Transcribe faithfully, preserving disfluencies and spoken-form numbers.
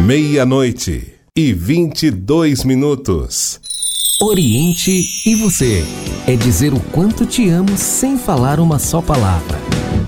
Meia-noite e vinte e dois minutos. Oriente e você. É dizer o quanto te amo sem falar uma só palavra.